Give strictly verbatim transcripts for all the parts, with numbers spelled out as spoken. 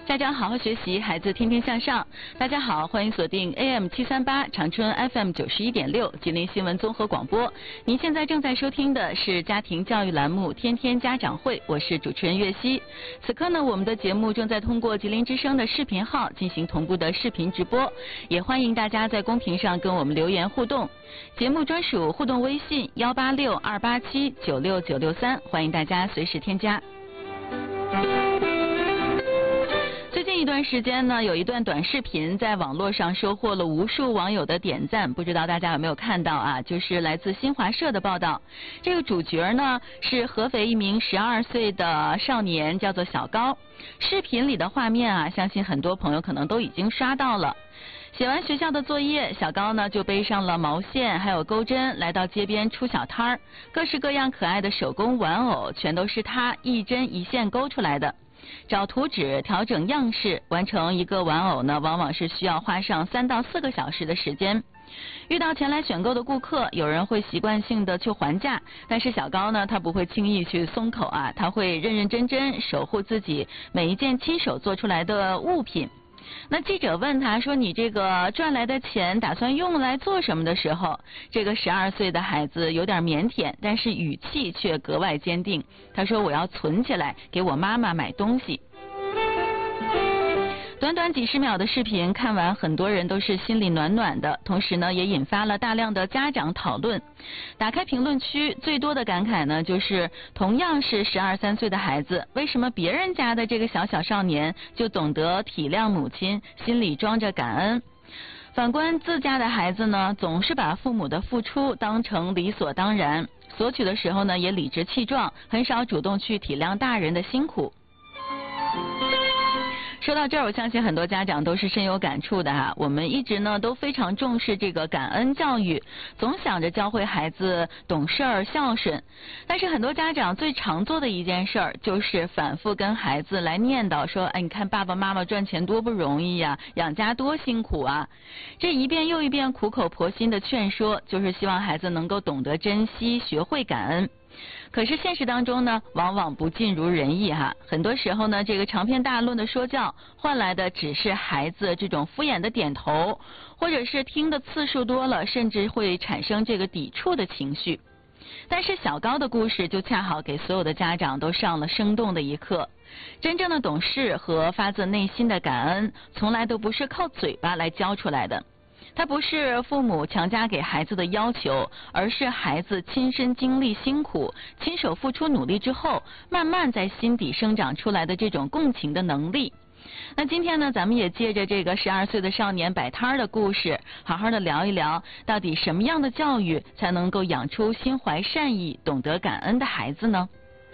家长好好学习，孩子天天向上。大家好，欢迎锁定 A M 七三八长春 F M 九十一点六吉林新闻综合广播。您现在正在收听的是家庭教育栏目《天天家长会》，我是主持人岳熙。此刻呢，我们的节目正在通过吉林之声的视频号进行同步的视频直播，也欢迎大家在公屏上跟我们留言互动。节目专属互动微信幺八六二八七九六九六三，欢迎大家随时添加。最近一段时间呢，有一段短视频在网络上收获了无数网友的点赞，不知道大家有没有看到啊？就是来自新华社的报道，这个主角呢是合肥一名十二岁的少年，叫做小高。视频里的画面啊，相信很多朋友可能都已经刷到了。写完学校的作业，小高呢就背上了毛线还有钩针，来到街边出小摊儿，各式各样可爱的手工玩偶全都是他一针一线勾出来的。找图纸、调整样式，完成一个玩偶呢，往往是需要花上三到四个小时的时间。遇到前来选购的顾客，有人会习惯性的去还价，但是小高呢，他不会轻易去松口啊，他会认认真真守护自己每一件亲手做出来的物品。那记者问他说：“你这个赚来的钱打算用来做什么？”的时候，这个十二岁的孩子有点腼腆，但是语气却格外坚定。他说：“我要存起来，给我妈妈买东西。”短短几十秒的视频看完，很多人都是心里暖暖的，同时呢，也引发了大量的家长讨论。打开评论区，最多的感慨呢，就是同样是十二三岁的孩子，为什么别人家的这个小小少年就懂得体谅母亲，心里装着感恩？反观自家的孩子呢，总是把父母的付出当成理所当然，索取的时候呢，也理直气壮，很少主动去体谅大人的辛苦。说到这儿，我相信很多家长都是深有感触的哈。我们一直呢都非常重视这个感恩教育，总想着教会孩子懂事儿、孝顺。但是很多家长最常做的一件事儿，就是反复跟孩子来念叨说：“哎，你看爸爸妈妈赚钱多不容易呀，养家多辛苦啊。”这一遍又一遍苦口婆心的劝说，就是希望孩子能够懂得珍惜，学会感恩。可是现实当中呢，往往不尽如人意哈。很多时候呢，这个长篇大论的说教，换来的只是孩子这种敷衍的点头，或者是听的次数多了，甚至会产生这个抵触的情绪。但是小高的故事就恰好给所有的家长都上了生动的一课。真正的懂事和发自内心的感恩，从来都不是靠嘴巴来教出来的。它不是父母强加给孩子的要求，而是孩子亲身经历辛苦、亲手付出努力之后，慢慢在心底生长出来的这种共情的能力。那今天呢，咱们也借着这个十二岁的少年摆摊的故事，好好的聊一聊，到底什么样的教育才能够养出心怀善意、懂得感恩的孩子呢？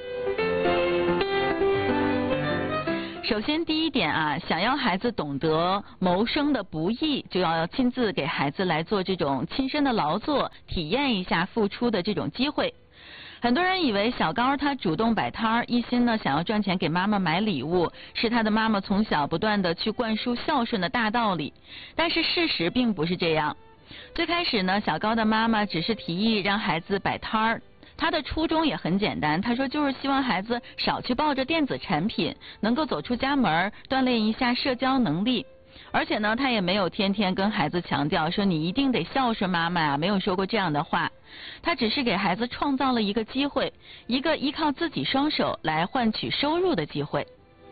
首先第一点啊，想要孩子懂得谋生的不易，就要亲自给孩子来做这种亲身的劳作，体验一下付出的这种机会。很多人以为小高他主动摆摊儿，一心呢想要赚钱给妈妈买礼物，是他的妈妈从小不断的去灌输孝顺的大道理。但是事实并不是这样。最开始呢，小高的妈妈只是提议让孩子摆摊儿。他的初衷也很简单，他说就是希望孩子少去抱着电子产品，能够走出家门，锻炼一下社交能力。而且呢，他也没有天天跟孩子强调说你一定得孝顺妈妈啊，没有说过这样的话。他只是给孩子创造了一个机会，一个依靠自己双手来换取收入的机会。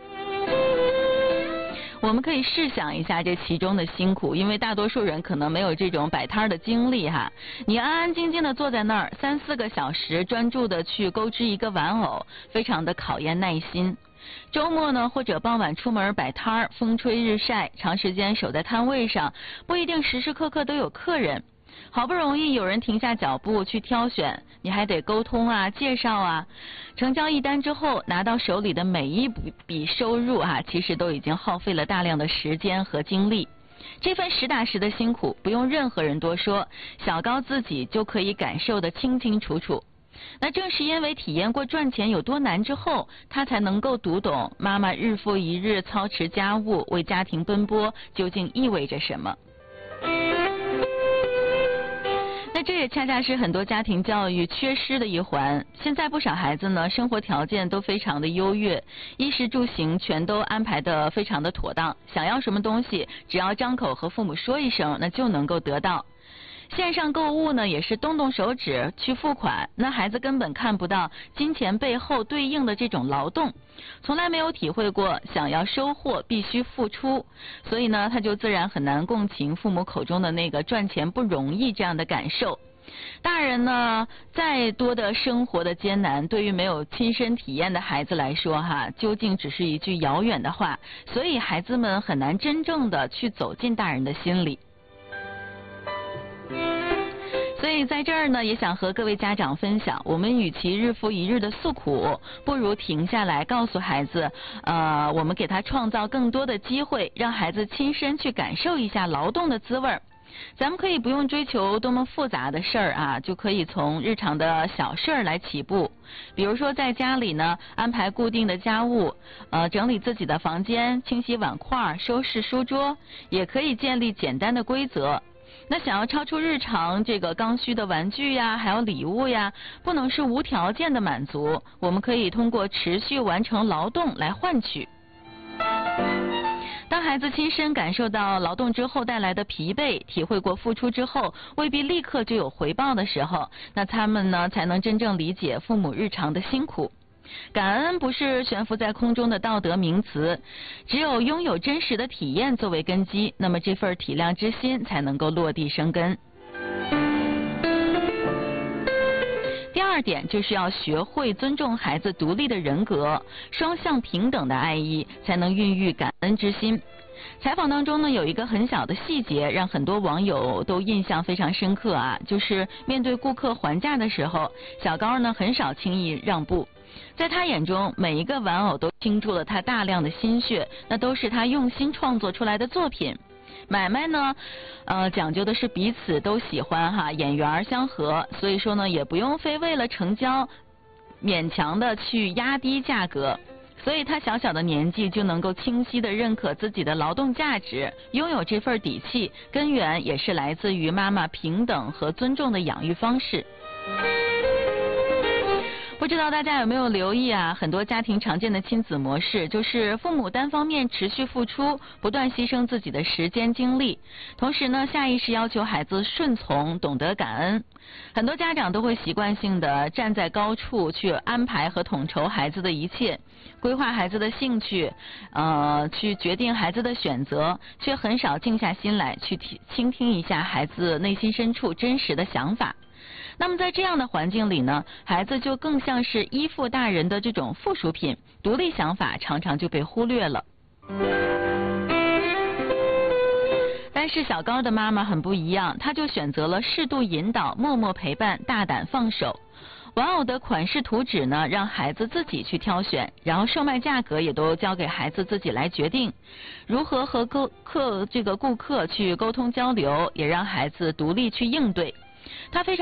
我们可以试想一下这其中的辛苦，因为大多数人可能没有这种摆摊的经历哈。你安安静静的坐在那儿，三四个小时专注的去钩织一个玩偶，非常的考验耐心。周末呢，或者傍晚出门摆摊儿，风吹日晒，长时间守在摊位上，不一定时时刻刻都有客人。好不容易有人停下脚步去挑选，你还得沟通啊、介绍啊。成交一单之后，拿到手里的每一笔收入啊，其实都已经耗费了大量的时间和精力。这份实打实的辛苦，不用任何人多说，小高自己就可以感受得清清楚楚。那正是因为体验过赚钱有多难之后，他才能够读懂妈妈日复一日操持家务、为家庭奔波究竟意味着什么。 那这也恰恰是很多家庭教育缺失的一环。现在不少孩子呢，生活条件都非常的优越，衣食住行全都安排的非常的妥当，想要什么东西，只要张口和父母说一声，那就能够得到。线上购物呢，也是动动手指去付款，那孩子根本看不到金钱背后对应的这种劳动，从来没有体会过想要收获必须付出，所以呢，他就自然很难共情父母口中的那个赚钱不容易这样的感受。大人呢，再多的生活的艰难，对于没有亲身体验的孩子来说哈，究竟只是一句遥远的话，所以孩子们很难真正的去走进大人的心里。所以在这儿呢，也想和各位家长分享，我们与其日复一日的诉苦，不如停下来告诉孩子，呃，我们给他创造更多的机会，让孩子亲身去感受一下劳动的滋味儿。咱们可以不用追求多么复杂的事儿啊，就可以从日常的小事儿来起步。比如说在家里呢，安排固定的家务，呃，整理自己的房间，清洗碗筷，收拾书桌，也可以建立简单的规则。那想要超出日常这个刚需的玩具呀，还有礼物呀，不能是无条件的满足，我们可以通过持续完成劳动来换取。当孩子亲身感受到劳动之后带来的疲惫，体会过付出之后未必立刻就有回报的时候，那他们呢才能真正理解父母日常的辛苦。感恩不是悬浮在空中的道德名词，只有拥有真实的体验作为根基，那么这份体谅之心才能够落地生根。第二点就是要学会尊重孩子独立的人格，双向平等的爱意才能孕育感恩之心。采访当中呢，有一个很小的细节让很多网友都印象非常深刻啊，就是面对顾客还价的时候，小高呢很少轻易让步，在他眼中每一个玩偶都倾注了他大量的心血，那都是他用心创作出来的作品。买卖呢，呃，讲究的是彼此都喜欢哈，眼缘相合，所以说呢，也不用非为了成交，勉强的去压低价格。所以他小小的年纪就能够清晰地认可自己的劳动价值，拥有这份底气，根源也是来自于妈妈平等和尊重的养育方式。不知道大家有没有留意啊？很多家庭常见的亲子模式就是父母单方面持续付出，不断牺牲自己的时间精力，同时呢，下意识要求孩子顺从，懂得感恩。很多家长都会习惯性的站在高处去安排和统筹孩子的一切，规划孩子的兴趣，呃，去决定孩子的选择，却很少静下心来去倾听一下孩子内心深处真实的想法。那么在这样的环境里呢，孩子就更像是依附大人的这种附属品，独立想法常常就被忽略了。但是小高的妈妈很不一样，她就选择了适度引导，默默陪伴，大胆放手。玩偶的款式图纸呢，让孩子自己去挑选，然后售卖价格也都交给孩子自己来决定。如何和顾客这个顾客去沟通交流，也让孩子独立去应对。他非常